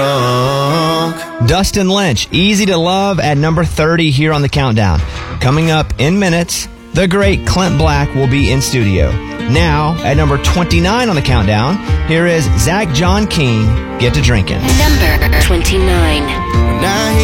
Dustin Lynch, Easy to Love at number 30 here on the countdown. Coming up in minutes, the great Clint Black will be in studio. Now, at number 29 on the countdown, here is Zach John King, Get to Drinking. Number 29.